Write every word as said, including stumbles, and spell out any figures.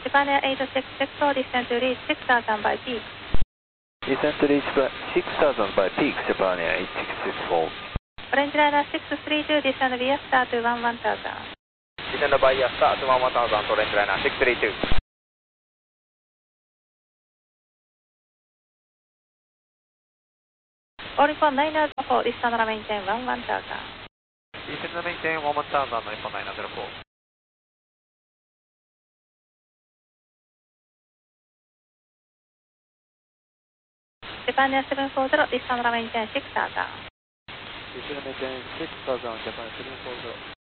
Japan Air eight six six four, descend to reach six thousand by peak. Descend to reach six thousand by peak, Japan Air eight six six four. Orange Liner six three two, descend via star to one one thousand. Descend via star to one one thousand, Orange Liner six three two. All Nippon nine zero four, descend maintain one one thousand. Descend maintain one one thousand, Nippon nine zero four. Japan Air seven four zero, descend maintain six thousand. Descend maintain six thousand, Japan seven four zero.